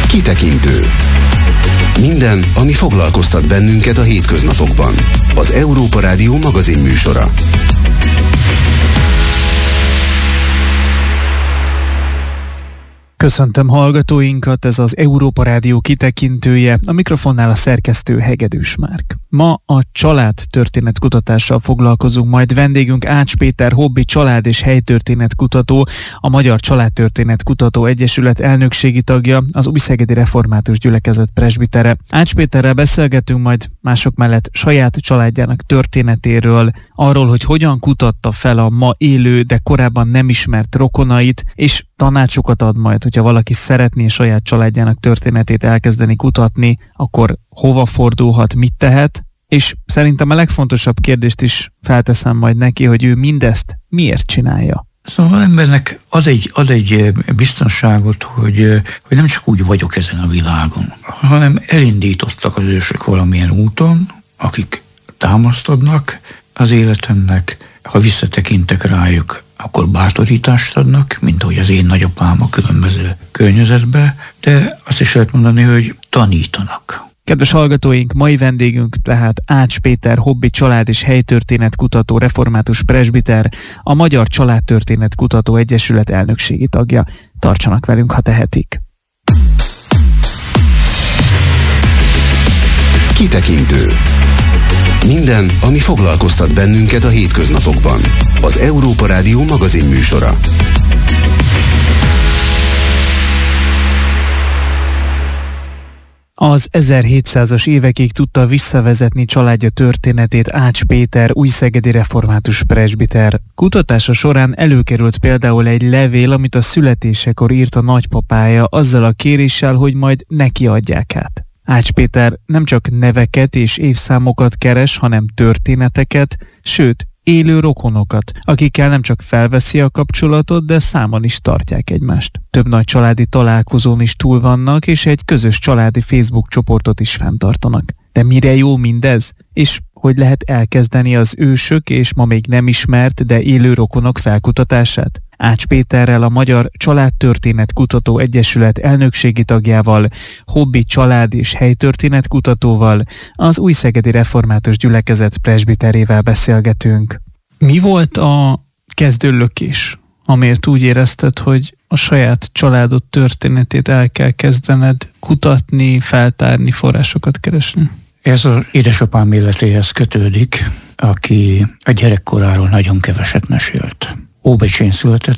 Kitekintő. Minden, ami foglalkoztat bennünket a hétköznapokban. Az Európa Rádió magazin műsora. Köszöntöm hallgatóinkat, ez az Európa Rádió kitekintője, a mikrofonnál a szerkesztő Hegedűs Márk. Ma a családtörténetkutatással foglalkozunk, majd vendégünk Ács Péter hobbi család- és helytörténetkutató, a Magyar Családtörténetkutató Egyesület elnökségi tagja, az Újszegedi Református Gyülekezet presbitere. Ács Péterrel beszélgetünk majd mások mellett saját családjának történetéről, arról, hogy hogyan kutatta fel a ma élő, de korábban nem ismert rokonait, és tanácsokat ad majd, hogyha valaki szeretné saját családjának történetét elkezdeni kutatni, akkor hova fordulhat, mit tehet, és szerintem a legfontosabb kérdést is felteszem majd neki, hogy ő mindezt miért csinálja. Szóval az embernek ad egy biztonságot, hogy nem csak úgy vagyok ezen a világon, hanem elindítottak az ősök valamilyen úton, akik támaszt adnak az életemnek, ha visszatekintek rájuk, akkor bátorítást adnak, mint ahogy az én nagyapám a különböző környezetbe, de azt is lehet mondani, hogy tanítanak. Kedves hallgatóink, mai vendégünk tehát Ács Péter hobbi család- és helytörténetkutató, református presbiter, a Magyar Családtörténetkutató Egyesület elnökségi tagja. Tartsanak velünk, ha tehetik. Kitekintő. Minden, ami foglalkoztat bennünket a hétköznapokban. Az Európa Rádió magazin műsora. Az 1700-as évekig tudta visszavezetni családja történetét Ács Péter, újszegedi református presbiter. Kutatása során előkerült például egy levél, amit a születésekor írt a nagypapája azzal a kéréssel, hogy majd neki adják át. Ács Péter nem csak neveket és évszámokat keres, hanem történeteket, sőt, élő rokonokat, akikkel nem csak felveszi a kapcsolatot, de számon is tartják egymást. Több nagy családi találkozón is túl vannak, és egy közös családi Facebook csoportot is fenntartanak. De mire jó mindez? És hogy lehet elkezdeni az ősök és ma még nem ismert, de élő rokonok felkutatását? Ács Péterrel, a Magyar Családtörténetkutató Egyesület elnökségi tagjával, hobbi család- és helytörténetkutatóval, az Újszegedi Református Gyülekezet presbiterével beszélgetünk. Mi volt a kezdőlökés, amiért úgy érezted, hogy a saját családod történetét el kell kezdened kutatni, feltárni, forrásokat keresni? Ez az édesapám életéhez kötődik, aki a gyerekkoráról nagyon keveset mesélt. Óbecsén született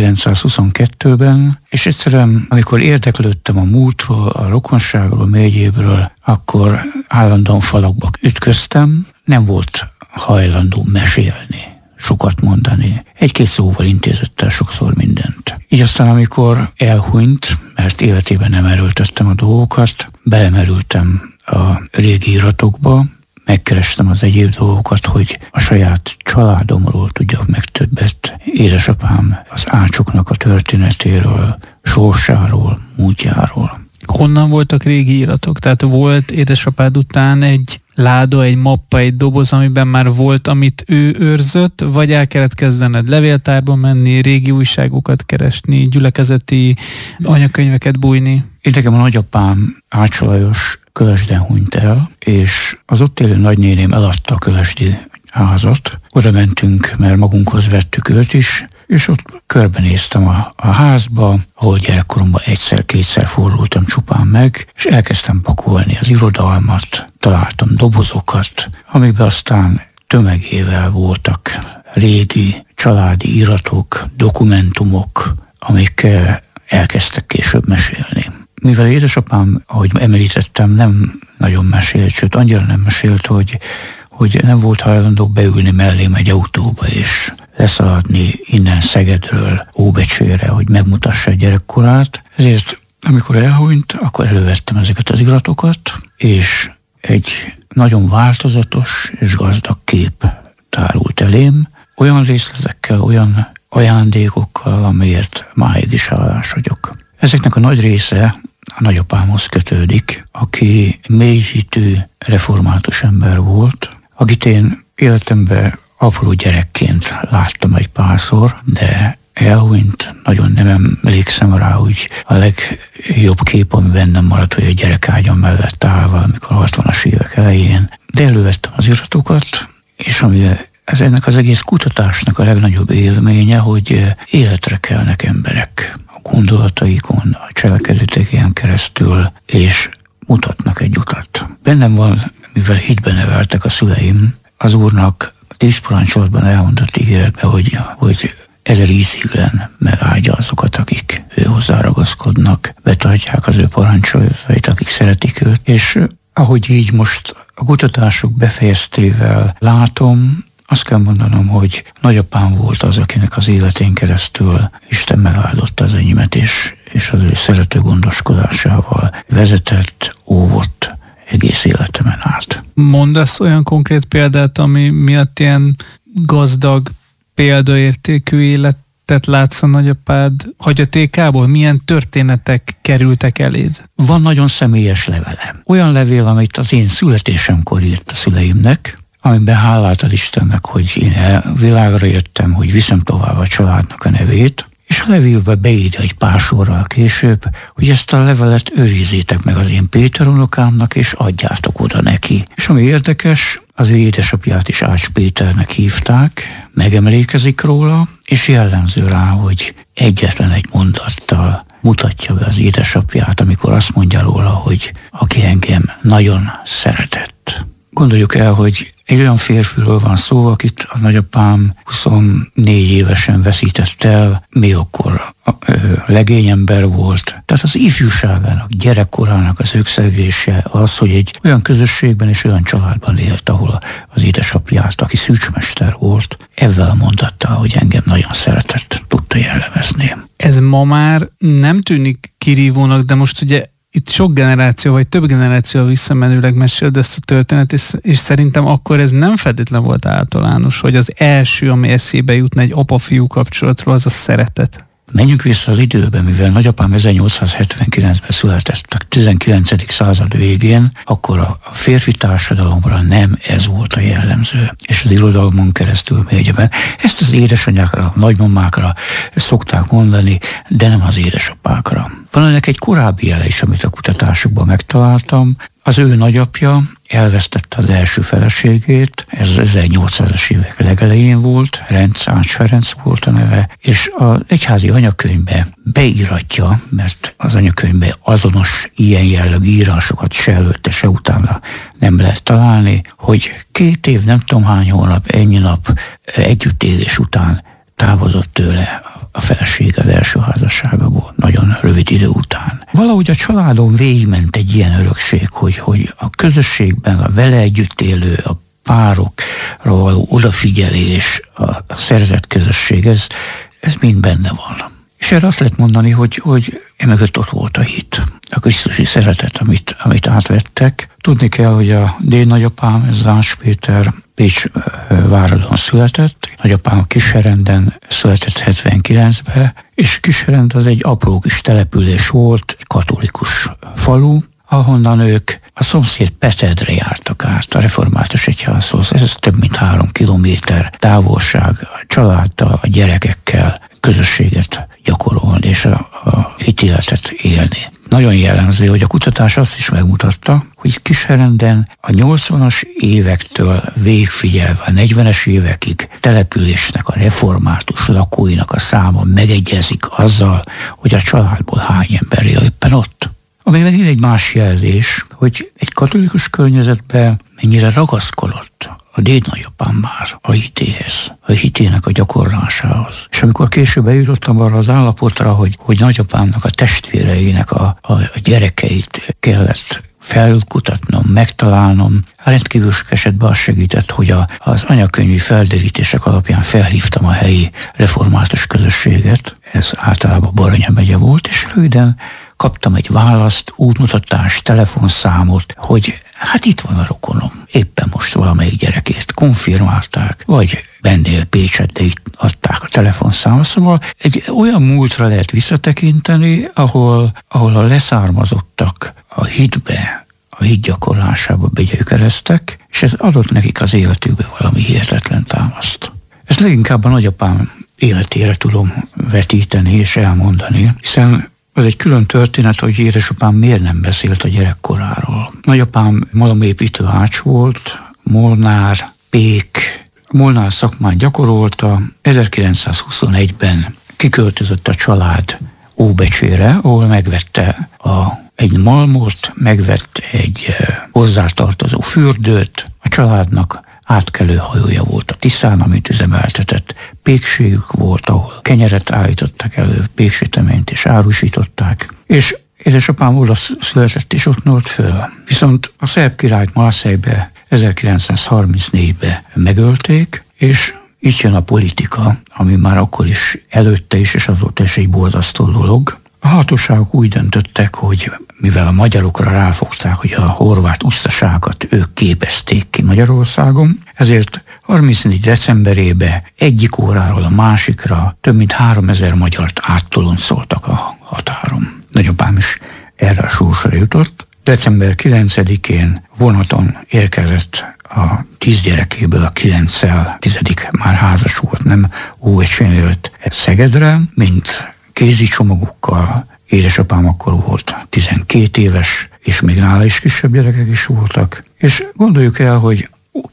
1922-ben, és egyszerűen, amikor érdeklődtem a múltról, a rokonságról, a megyébről, akkor állandóan falakba ütköztem, nem volt hajlandó mesélni, sokat mondani. Egy-két szóval intézett el sokszor mindent. Így aztán, amikor elhunyt, mert életében nem erőltettem a dolgokat, belemerültem a régi iratokba, megkerestem az egyéb dolgokat, hogy a saját családomról tudjak meg többet. Édesapám az Ácsoknak a történetéről, sorsáról, múltjáról. Honnan voltak régi iratok? Tehát volt édesapád után egy láda, egy mappa, egy doboz, amiben már volt, amit ő őrzött, vagy el kellett kezdened levéltárba menni, régi újságokat keresni, gyülekezeti anyakönyveket bújni? Én nekem a nagyapám Ács Lajos Kölesden hunyt el, és az ott élő nagynéném eladta a kölesdi házat. Oda mentünk, mert magunkhoz vettük őt is, és ott körbenéztem a házba, ahol gyerekkoromban egyszer-kétszer fordultam csupán meg, és elkezdtem pakolni az irodalmat, találtam dobozokat, amikben aztán tömegével voltak régi családi iratok, dokumentumok, amik elkezdtek később mesélni. Mivel édesapám, ahogy említettem, nem nagyon mesélt, sőt annyira nem mesélt, hogy nem volt hajlandó beülni mellém egy autóba és leszaladni innen Szegedről Óbecsére, hogy megmutassa a gyerekkorát. Ezért amikor elhunyt, akkor elővettem ezeket az iratokat, és egy nagyon változatos és gazdag kép tárult elém, olyan részletekkel, olyan ajándékokkal, amiért máig is hálás vagyok. Ezeknek a nagy része a nagyapámhoz kötődik, aki mélyhitű református ember volt, akit én életemben apró gyerekként láttam egy párszor, de elhunyt, nagyon nem emlékszem rá, hogy a legjobb kép, ami bennem maradt, hogy a gyerekágyam mellett áll valamikor 60-as évek elején. De elővettem az iratokat, és ami ez ennek az egész kutatásnak a legnagyobb élménye, hogy életre kelnek emberek a gondolataikon, a cselekedeteken keresztül, és mutatnak egy utat. Bennem van, mivel hitben neveltek a szüleim, az Úrnak 10 parancsolatban elmondott ígéretbe, hogy 1000 íziglen megáldja azokat, akik ő hozzá ragaszkodnak, betartják az ő parancsolatait, akik szeretik őt. És ahogy így most a kutatások befejeztével látom, azt kell mondanom, hogy nagyapám volt az, akinek az életén keresztül Isten megáldotta az enyémet, és az ő szerető gondoskodásával vezetett, óvott egész életemen át. Mondasz olyan konkrét példát, ami miatt ilyen gazdag, példaértékű életet látsz a nagyapád hagyatékából? Milyen történetek kerültek eléd? Van nagyon személyes levele. Olyan levél, amit az én születésemkor írt a szüleimnek, amiben hálát ad Istennek, hogy én világra jöttem, hogy viszem tovább a családnak a nevét, és a levélbe beírja egy pár sorral később, hogy ezt a levelet őrizzétek meg az én Péter unokámnak, és adjátok oda neki. És ami érdekes, az ő édesapját is Ács Péternek hívták, megemlékezik róla, és jellemző rá, hogy egyetlen egy mondattal mutatja be az édesapját, amikor azt mondja róla, hogy aki engem nagyon szeretett. Gondoljuk el, hogy egy olyan férfiről van szó, akit a nagyapám 24 évesen veszített el, még akkor legényember volt. Tehát az ifjúságának, gyerekkorának az ökszegése az, hogy egy olyan közösségben és olyan családban élt, ahol az édesapját, aki szűcsmester volt, ezzel a mondattal, hogy engem nagyon szeretett, tudta jellemezni. Ez ma már nem tűnik kirívónak, de most ugye itt sok generáció, vagy több generáció visszamenőleg meséld ezt a történet, és szerintem akkor ez nem feltétlen volt általános, hogy az első, ami eszébe jutna egy apa-fiú kapcsolatról, az a szeretet. Menjünk vissza az időbe, mivel nagyapám 1879-ben született, a 19. század végén, akkor a férfi társadalomra nem ez volt a jellemző, és az irodalmon keresztül mélyebben. Ezt az édesanyákra, a nagymamákra szokták mondani, de nem az édesapákra. Van ennek egy korábbi jele is, amit a kutatásokban megtaláltam. Az ő nagyapja elvesztette az első feleségét, ez 1800-as évek legelején volt, Ács Ferenc volt a neve, és az egyházi anyakönyvbe beíratja, mert az anyakönyvbe azonos ilyen jellegű írásokat se előtte, se utána nem lehet találni, hogy 2 év, nem tudom hány hónap, ennyi nap együttélés után távozott tőle a feleség az első házasságából, nagyon rövid idő után. Valahogy a családon végigment egy ilyen örökség, hogy a közösségben, a vele együtt élő, a párokra való odafigyelés, a szeretett közösség, ez mind benne van. És erre azt lehet mondani, hogy emögött ott volt a hit, a krisztusi szeretet, amit átvettek. Tudni kell, hogy a dédnagyapám, ez Ács Péter, Pécs váradon született. Nagyapám Kisherenden született 79-ben, és Kisherend az egy apró kis település volt, egy katolikus falu, ahonnan ők a szomszéd Petedre jártak át a református egyházhoz. Ez több mint 3 kilométer távolság, a családdal, a gyerekekkel közösséget gyakorolni és a hitéletet élni. Nagyon jellemző, hogy a kutatás azt is megmutatta, hogy Kisherenden a 80-as évektől végigfigyelve a 40-es évekig településnek a református lakóinak a száma megegyezik azzal, hogy a családból hány ember él éppen ott. Ami megint egy más jelzés, hogy egy katolikus környezetben mennyire ragaszkodott a dédnagyapám már a hitéhez, a hitének a gyakorlásához. És amikor később eljutottam arra az állapotra, hogy nagyapámnak a testvéreinek a gyerekeit kellett felkutatnom, megtalálnom, rendkívül sok esetben az segített, hogy az anyakönyvi felderítések alapján felhívtam a helyi református közösséget, ez általában Baranya megye volt, és röviden kaptam egy választ, útmutatást, telefonszámot, hogy hát itt van a rokonom, éppen most valamelyik gyerekét konfirmálták, vagy bennél Pécset, de itt adták a telefonszámot. Szóval egy olyan múltra lehet visszatekinteni, ahol a leszármazottak a hitbe, a hit gyakorlásába begyökereztek, és ez adott nekik az életükbe valami hihetetlen támaszt. Ez leginkább a nagyapám életére tudom vetíteni és elmondani, hiszen az egy külön történet, hogy édesapám miért nem beszélt a gyerekkoráról. Nagyapám malomépítő ács volt, molnár, pék, molnár szakmát gyakorolta. 1921-ben kiköltözött a család Óbecsére, ahol megvette egy malmot, megvett egy hozzátartozó fürdőt. A családnak átkelő hajója volt a Tiszán, amit üzemeltetett. Pékségük volt, ahol kenyeret állítottak elő, péksüteményt és árusították. És édesapám oda született és ott nőtt föl. Viszont a szerb királyt Marseille-be 1934-ben megölték, és így jön a politika, ami már akkor is előtte is, és azóta is egy borzasztó dolog. A hatóságok úgy döntöttek, hogy mivel a magyarokra ráfogták, hogy a horvát usztaságot ők képezték ki Magyarországon, ezért 34. decemberében egyik óráról a másikra több mint 3000 magyart áttoloncoltak a határon. Nagyapám is erre a sorsra jutott. December 9-én vonaton érkezett a 10 gyerekéből a 9-szel, 10. már házas volt, nem Óbecsén élt Szegedre, mint kézi csomagokkal. Édesapám akkor volt 12 éves, és még nála is kisebb gyerekek is voltak. És gondoljuk el, hogy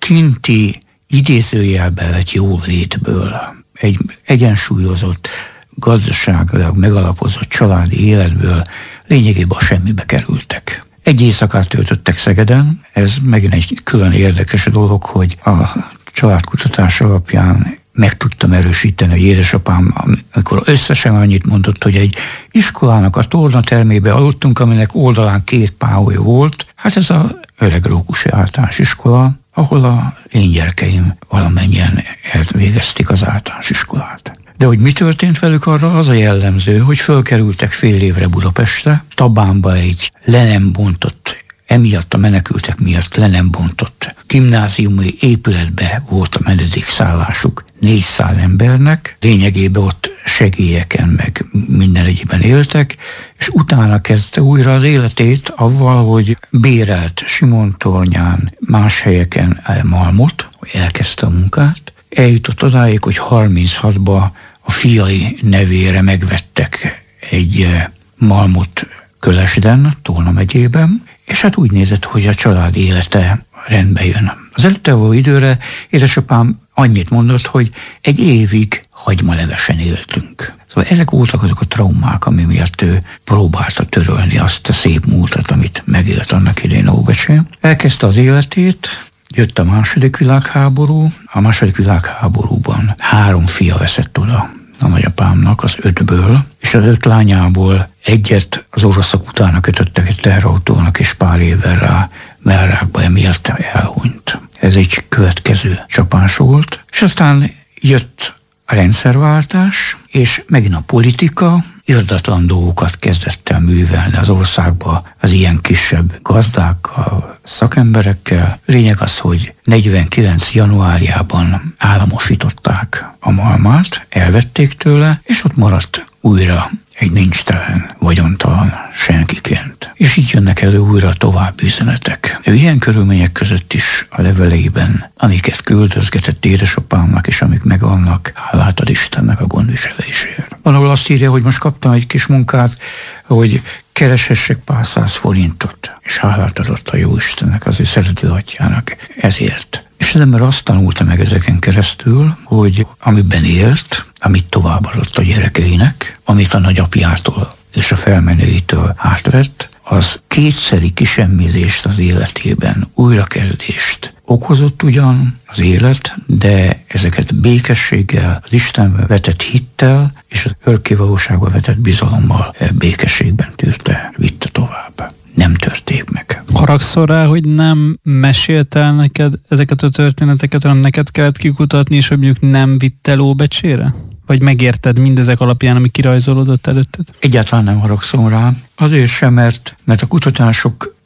kinti idézőjelben lett jólétből, egy egyensúlyozott, gazdaságilag megalapozott családi életből lényegében semmibe kerültek. Egy éjszakát töltöttek Szegeden, ez megint egy külön érdekes dolog, hogy a családkutatás alapján meg tudtam erősíteni, hogy édesapám, amikor összesen annyit mondott, hogy egy iskolának a tornatermébe aludtunk, aminek oldalán 2 pálya volt. Hát ez az Öreg Rókusi általános iskola, ahol a én gyerekeim valamennyien elvégezték az általános iskolát. De hogy mi történt velük, arra az a jellemző, hogy fölkerültek fél évre Budapestre, Tabánba egy le nem bontott, emiatt a menekültek miatt le nem bontott gimnáziumi épületbe volt a menedékszállásuk 400 embernek, lényegében ott segélyeken meg minden egyben éltek, és utána kezdte újra az életét avval, hogy bérelt Simontornyán, más helyeken malmot, hogy elkezdte a munkát. Eljutott odáig, hogy 36-ba a fiai nevére megvettek egy malmot Kölesden, Tolna megyében, és hát úgy nézett, hogy a család élete rendbe jön. Az előtte való időre édesapám annyit mondott, hogy egy évig hagymalevesen éltünk. Szóval ezek voltak azok a traumák, ami miatt ő próbálta törölni azt a szép múltat, amit megélt annak idején Óbecsén. Elkezdte az életét, jött a második világháború. A második világháborúban 3 fia veszett oda a nagyapámnak az 5-ből, és az 5 lányából egyet az oroszok utána kötöttek egy teherautónak, és pár évvel rá Mellrákba emiatt elhunyt. Ez egy következő csapás volt, és aztán jött a rendszerváltás, és megint a politika irdatlan dolgokat kezdett el művelni az országba az ilyen kisebb gazdákkal, szakemberekkel. Lényeg az, hogy 49. januárjában államosították a malmát, elvették tőle, és ott maradt újra egy nincstelen, vagyontalan senkiként. És így jönnek elő újra további üzenetek. Ő ilyen körülmények között is a leveleiben, amiket küldözgetett édesapámnak, és amik megvannak, hálát ad Istennek a gondviselésért. Van, ahol azt írja, hogy most kaptam egy kis munkát, hogy kereshessek pár 100 forintot, és hálát adott a Jóistennek, az ő szerető atyának ezért. És az ember azt tanulta meg ezeken keresztül, hogy amiben élt, amit továbbadott a gyerekeinek, amit a nagyapjától és a felmenőitől átvett, az kétszeri kisemmizést az életében, újrakezdést okozott ugyan az élet, de ezeket békességgel, az Istenbe vetett hittel és az örökkévalóságba vetett bizalommal békességben tűrte, vitte tovább. Nem törték meg. Haragszol rá, hogy nem mesélt el neked ezeket a történeteket, hanem neked kellett kikutatni, és hogy mondjuk nem vitt el Óbecsére? Vagy megérted mindezek alapján, ami kirajzolódott előtted? Egyáltalán nem haragszom rá. Azért sem, mert a kutatások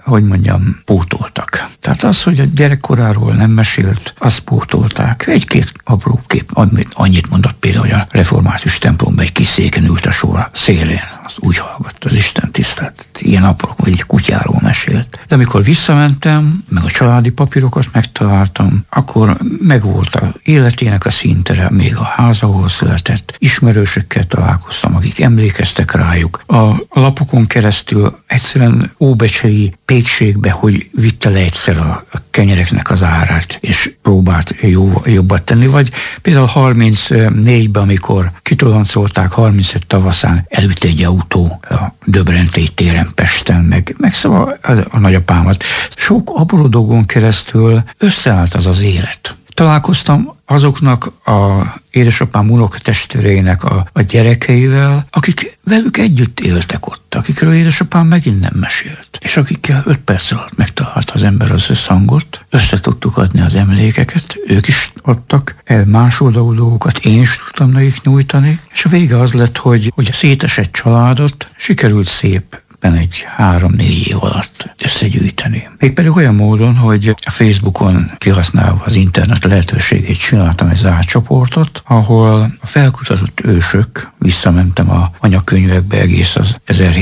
pótoltak. Tehát az, hogy a gyerekkoráról nem mesélt, azt pótolták. Egy-két apró kép, annyit mondott például, hogy a református templomban egy kis széken ült a sor szélén. Az úgy hallgatta az Isten tisztelt. Ilyen apró, vagy egy kutyáról mesélt. De amikor visszamentem, meg a családi papírokat megtaláltam, akkor megvolt az életének a szintere, még a ház, ahol született. Ismerősökkel találkoztam, akik emlékeztek rájuk. A lapokon keresztül egyszerűen óbecsei pékségbe, hogy vitte le egyszer a kenyereknek az árát, és próbált jobbat tenni, vagy például 34-ben, amikor kitoloncolták 35 tavaszán, elütt egy autó a Döbrentei téren Pesten, meg szóval a nagyapámat. Sok apró dolgon keresztül összeállt az az élet. Találkoztam azoknak a édesapám unokatestvéreinek a gyerekeivel, akik velük együtt éltek ott, akikről édesapám megint nem mesélt, és akikkel 5 perc alatt megtalálta az ember az összhangot, össze tudtuk adni az emlékeket, ők is adtak másoldalú dolgokat, én is tudtam nekik nyújtani, és a vége az lett, hogy a szétesett családot sikerült szép egy 3-4 év alatt összegyűjteni. Mégpedig olyan módon, hogy a Facebookon kihasználva az internet lehetőségét csináltam egy zárt csoportot, ahol a felkutatott ősök, visszamentem a anyakönyvekbe egész az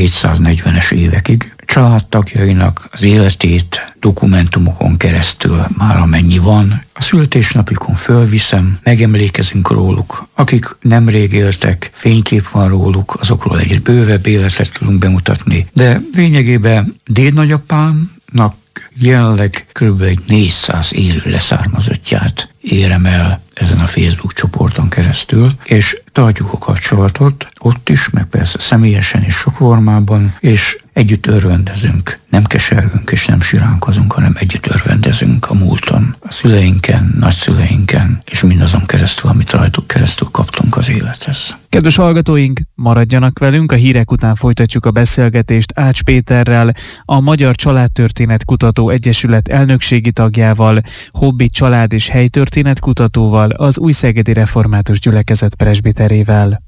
1740-es évekig, családtagjainak az életét dokumentumokon keresztül már amennyi van. A születésnapjukon fölviszem, megemlékezünk róluk. Akik nemrég éltek, fénykép van róluk, azokról egy bővebb életet tudunk bemutatni. De lényegében dédnagyapámnak jelenleg kb. 400 élő leszármazottját érem el ezen a Facebook csoporton keresztül, és tartjuk a kapcsolatot ott is, meg persze személyesen is sok formában, és együtt örvendezünk. Nem kesergünk és nem siránkozunk, hanem együtt örvendezünk a múlton, a szüleinken, nagyszüleinken, és mindazon keresztül, amit rajtuk keresztül kaptunk az élethez. Kedves hallgatóink, maradjanak velünk, a hírek után folytatjuk a beszélgetést Ács Péterrel, a Magyar Családtörténet-kutató Egyesület elnökségi tagjával, Hobby család és helytörténet kutatóval, az Újszegedi Református Gyülekezet presbiterével.